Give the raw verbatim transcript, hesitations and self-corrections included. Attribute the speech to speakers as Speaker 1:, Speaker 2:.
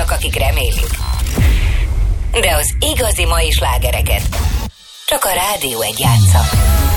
Speaker 1: vannak, akik remélik. De az igazi mai slágereket csak a Rádió egy játsza.